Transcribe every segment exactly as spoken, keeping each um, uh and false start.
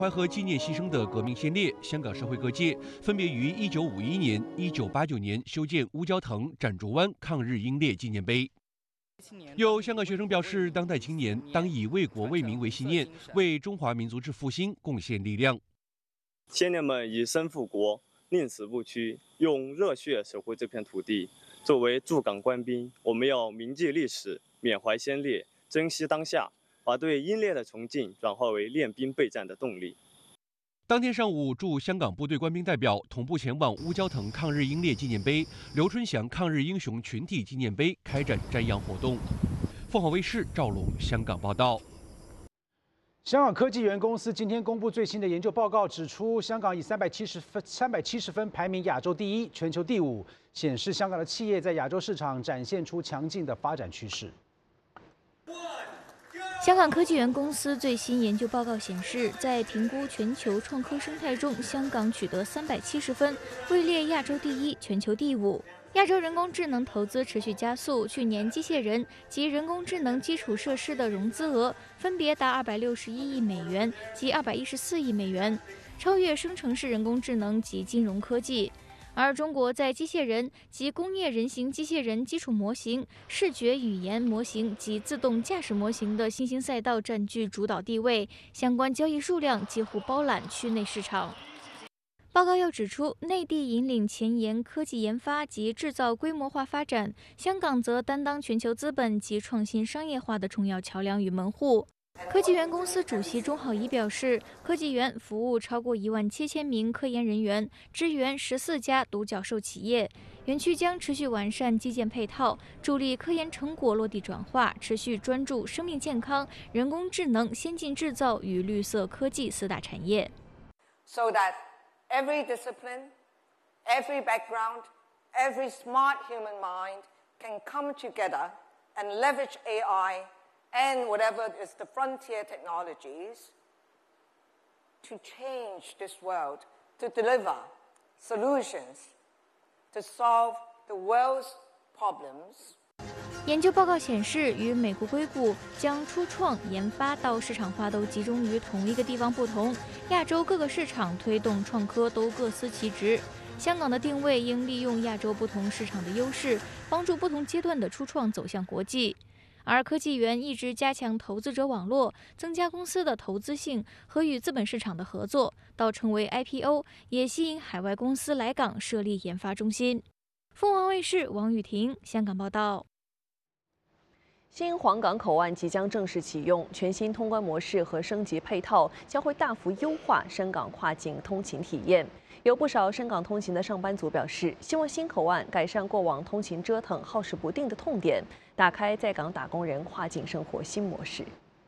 淮河纪念牺牲的革命先烈，香港社会各界分别于一九五一年、一九八九年修建乌蛟腾、展竹湾抗日英烈纪念碑。有香港学生表示，当代青年当以为国为民为信念，为中华民族之复兴贡献力量。 先烈们以身复国，宁死不屈，用热血守护这片土地。作为驻港官兵，我们要铭记历史，缅怀先烈，珍惜当下。 把对英烈的崇敬转化为练兵备战的动力。 当天上午，驻香港部队官兵代表同步前往乌蛟腾抗日英烈纪念碑、刘春祥抗日英雄群体纪念碑开展瞻仰活动。凤凰卫视赵龙香港报道。 香港科技园公司今天公布最新的研究报告，指出香港以三百七十分三百七十分排名亚洲第一、全球第五，显示香港的企业在亚洲市场展现出强劲的发展趋势。 香港科技园公司最新研究报告显示，在评估全球创科生态中，香港取得三百七十分，位列亚洲第一、全球第五。亚洲人工智能投资持续加速，去年机械人及人工智能基础设施的融资额分别达二百六十一亿美元及二百一十四亿美元，超越生成式人工智能及金融科技。 而中国在机械人及工业人形机械人基础模型、视觉语言模型及自动驾驶模型的新兴赛道占据主导地位，相关交易数量几乎包揽区内市场。报告又指出，内地引领前沿科技研发及制造规模化发展，香港则担当全球资本及创新商业化的重要桥梁与门户。 科技园公司主席钟浩仪表示，科技园服务超过一万七千名科研人员，支援十四家独角兽企业。园区将持续完善基建配套，助力科研成果落地转化，持续专注生命健康、人工智能、先进制造与绿色科技四大产业。 So that every discipline, every background, every smart human mind can come together and leverage A I. And whatever is the frontier technologies to change this world, to deliver solutions, to solve the world's problems. 研究报告显示，与美国硅谷将初创、研发到市场化都集中于同一个地方不同，亚洲各个市场推动创科都各司其职。香港的定位应利用亚洲不同市场的优势，帮助不同阶段的初创走向国际。 而科技园一直加强投资者网络，增加公司的投资性和与资本市场的合作，到成为 I P O， 也吸引海外公司来港设立研发中心。凤凰卫视王雨婷香港报道。 新皇岗口岸即将正式启用，全新通关模式和升级配套将会大幅优化深港跨境通勤体验。 有不少深港通勤的上班族表示，希望新口岸改善过往通勤折腾、耗时不定的痛点，打开在港打工人跨境生活新模式。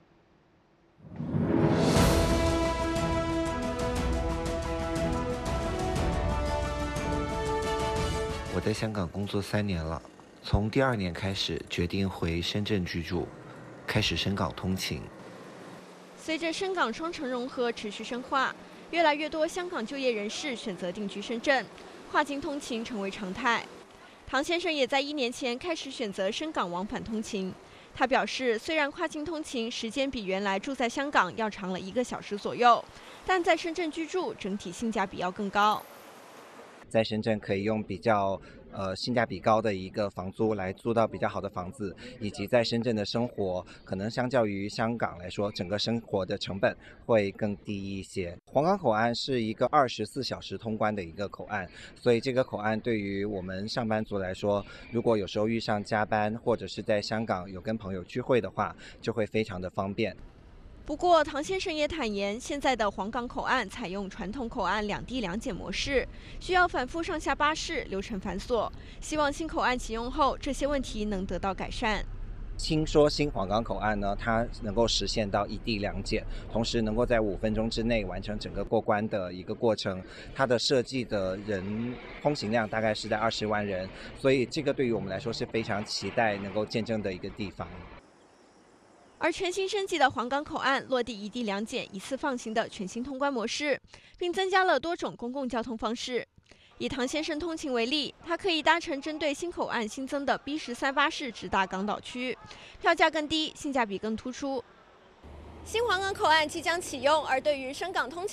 我在香港工作三年了，从第二年开始决定回深圳居住，开始深港通勤。 随着深港双城融合持续深化。 越来越多香港就业人士选择定居深圳，跨境通勤成为常态。唐先生也在一年前开始选择深港往返通勤。他表示，虽然跨境通勤时间比原来住在香港要长了一个小时左右，但在深圳居住整体性价比要更高。 在深圳可以用比较呃性价比高的一个房租来租到比较好的房子，以及在深圳的生活可能相较于香港来说，整个生活的成本会更低一些。皇岗口岸是一个二十四小时通关的一个口岸，所以这个口岸对于我们上班族来说，如果有时候遇上加班或者是在香港有跟朋友聚会的话，就会非常的方便。 不过，唐先生也坦言，现在的皇岗口岸采用传统口岸两地两检模式，需要反复上下巴士，流程繁琐。希望新口岸启用后，这些问题能得到改善。 听说新皇岗口岸呢，它能够实现到一地两检，同时能够在五分钟之内完成整个过关的一个过程。它的设计的人通行量大概是在二十万人，所以这个对于我们来说是非常期待能够见证的一个地方。 而全新升级的皇岗口岸落地一地两检、一次放行的全新通关模式，并增加了多种公共交通方式。以唐先生通勤为例，他可以搭乘针对新口岸新增的 B 十三巴士直达港岛区，票价更低，性价比更突出。 新皇岗口岸即将启用，而对于深港通勤